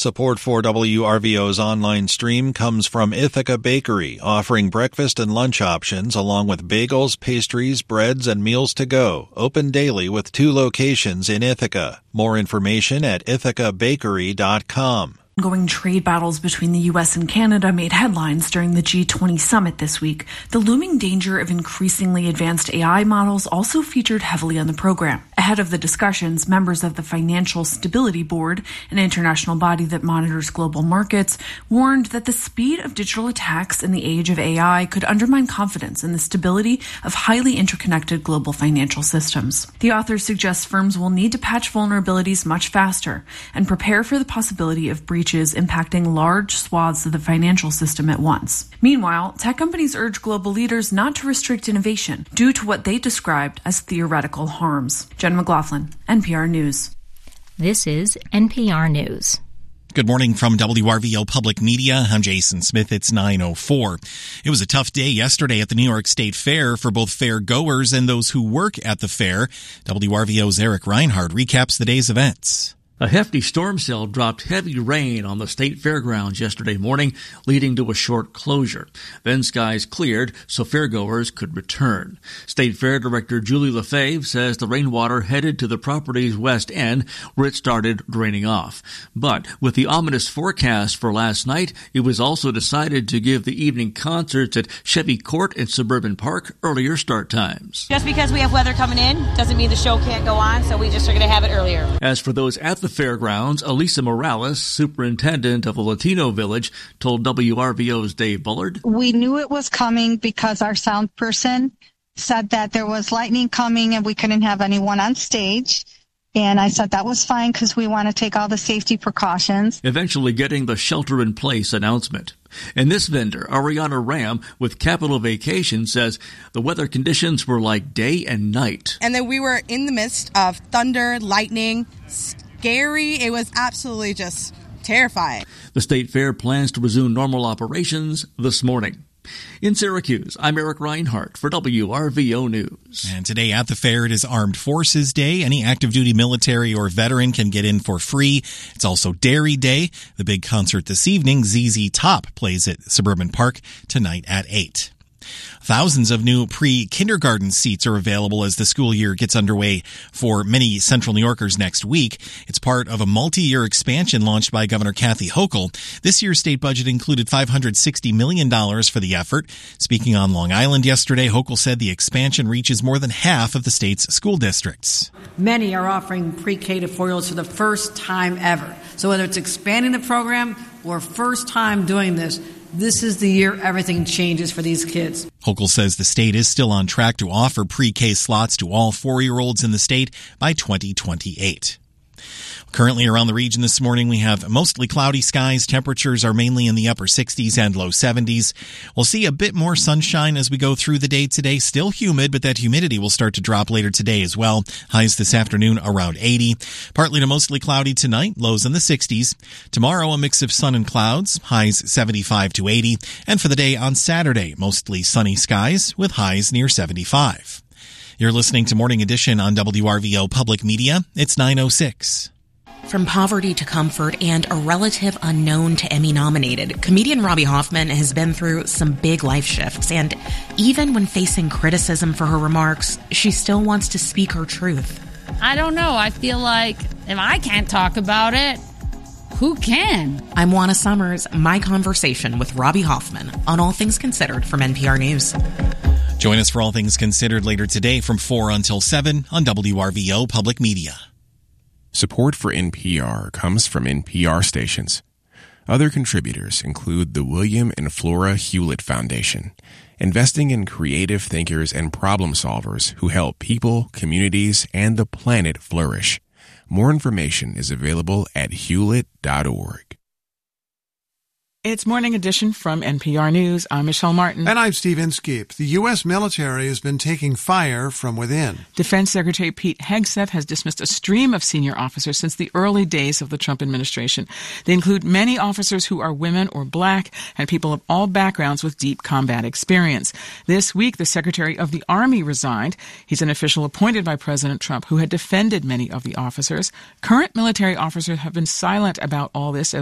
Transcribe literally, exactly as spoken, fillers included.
Support for W R V O's online stream comes from Ithaca Bakery, offering breakfast and lunch options along with bagels, pastries, breads, and meals to go. Open daily with two locations in Ithaca. More information at ithaca bakery dot com. Ongoing trade battles between the U S and Canada made headlines during the G twenty summit this week. The looming danger of increasingly advanced A I models also featured heavily on the program. Ahead of the discussions, members of the Financial Stability Board, an international body that monitors global markets, warned that the speed of digital attacks in the age of A I could undermine confidence in the stability of highly interconnected global financial systems. The author suggests firms will need to patch vulnerabilities much faster and prepare for the possibility of breaches impacting large swaths of the financial system at once. Meanwhile, tech companies urge global leaders not to restrict innovation due to what they described as theoretical harms. Jen McLaughlin, N P R News. This is N P R News. Good morning from W R V O Public Media. I'm Jason Smith. It's nine oh four. It was a tough day yesterday at the New York State Fair for both fair goers and those who work at the fair. W R V O's Eric Reinhardt recaps the day's events. A hefty storm cell dropped heavy rain on the state fairgrounds yesterday morning, leading to a short closure. Then skies cleared so fairgoers could return. State Fair Director Julie Lefebvre says the rainwater headed to the property's west end, where it started draining off. But with the ominous forecast for last night, it was also decided to give the evening concerts at Chevy Court and Suburban Park earlier start times. Just because we have weather coming in doesn't mean the show can't go on, so we just are going to have it earlier. As for those at the fairgrounds, Elisa Morales, superintendent of the Latino Village, told W R V O's Dave Bullard. We knew it was coming because our sound person said that there was lightning coming and we couldn't have anyone on stage. And I said that was fine because we want to take all the safety precautions. Eventually getting the shelter-in-place announcement. And this vendor, Ariana Ram, with Capital Vacation, says the weather conditions were like day and night. And then we were in the midst of thunder, lightning, scary. It was absolutely just terrifying. The State Fair plans to resume normal operations this morning. In Syracuse, I'm Eric Reinhardt for W R V O News. And today at the fair, it is Armed Forces Day. Any active duty military or veteran can get in for free. It's also Dairy Day. The big concert this evening, Z Z Top, plays at Suburban Park tonight at eight. Thousands of new pre-kindergarten seats are available as the school year gets underway for many Central New Yorkers next week. It's part of a multi-year expansion launched by Governor Kathy Hochul. This year's state budget included five hundred sixty million dollars for the effort. Speaking on Long Island yesterday, Hochul said the expansion reaches more than half of the state's school districts. Many are offering pre-K to four-year-olds for the first time ever. So whether it's expanding the program or first time doing this, this is the year everything changes for these kids. Hochul says the state is still on track to offer pre-K slots to all four-year-olds in the state by twenty twenty-eight. Currently around the region this morning, we have mostly cloudy skies. Temperatures are mainly in the upper sixties and low seventies. We'll see a bit more sunshine as we go through the day today. Still humid, but that humidity will start to drop later today as well. Highs this afternoon around eighty. Partly to mostly cloudy tonight, lows in the sixties. Tomorrow, a mix of sun and clouds, highs seventy-five to eighty. And for the day on Saturday, mostly sunny skies with highs near seventy-five. You're listening to Morning Edition on W R V O Public Media. It's nine oh six. From poverty to comfort and a relative unknown to Emmy-nominated, comedian Robbie Hoffman has been through some big life shifts, and even when facing criticism for her remarks, she still wants to speak her truth. I don't know. I feel like if I can't talk about it, who can? I'm Juana Summers. My conversation with Robbie Hoffman on All Things Considered from N P R News. Join us for All Things Considered later today from four until seven on W R V O Public Media. Support for N P R comes from N P R stations. Other contributors include the William and Flora Hewlett Foundation, investing in creative thinkers and problem solvers who help people, communities, and the planet flourish. More information is available at hewlett dot org. It's Morning Edition from N P R News. I'm Michelle Martin. And I'm Steve Inskeep. The U S military has been taking fire from within. Defense Secretary Pete Hegseth has dismissed a stream of senior officers since the early days of the Trump administration. They include many officers who are women or black and people of all backgrounds with deep combat experience. This week, the Secretary of the Army resigned. He's an official appointed by President Trump who had defended many of the officers. Current military officers have been silent about all this